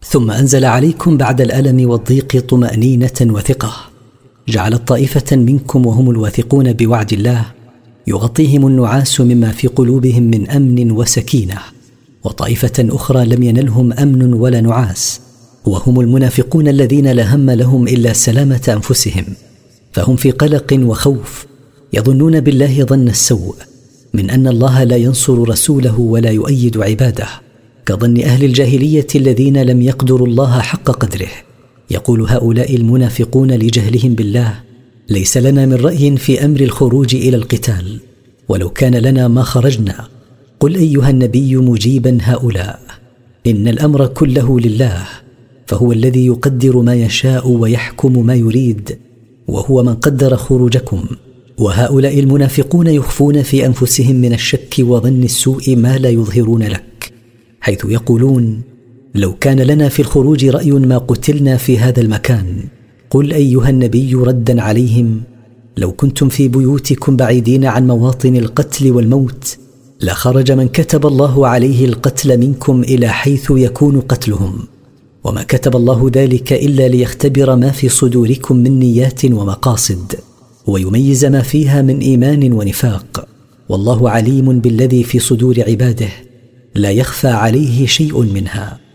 ثم أنزل عليكم بعد الألم والضيق طمأنينة وثقة، جعلت طائفة منكم وهم الواثقون بوعد الله يغطيهم النعاس مما في قلوبهم من أمن وسكينة، وطائفة أخرى لم ينلهم أمن ولا نعاس، وهم المنافقون الذين لا هم لهم إلا سلامة أنفسهم، فهم في قلق وخوف، يظنون بالله ظن السوء من أن الله لا ينصر رسوله ولا يؤيد عباده، كظن أهل الجاهلية الذين لم يقدروا الله حق قدره. يقول هؤلاء المنافقون لجهلهم بالله: ليس لنا من رأي في أمر الخروج إلى القتال، ولو كان لنا ما خرجنا. قل أيها النبي مجيبا هؤلاء: إن الأمر كله لله، فهو الذي يقدر ما يشاء ويحكم ما يريد، وهو من قدر خروجكم. وهؤلاء المنافقون يخفون في أنفسهم من الشك وظن السوء ما لا يظهرون لك، حيث يقولون: لو كان لنا في الخروج رأي ما قتلنا في هذا المكان. قل أيها النبي ردا عليهم: لو كنتم في بيوتكم بعيدين عن مواطن القتل والموت لخرج من كتب الله عليه القتل منكم إلى حيث يكون قتلهم، وما كتب الله ذلك إلا ليختبر ما في صدوركم من نيات ومقاصد، ويميز ما فيها من إيمان ونفاق، والله عليم بالذي في صدور عباده، لا يخفى عليه شيء منها.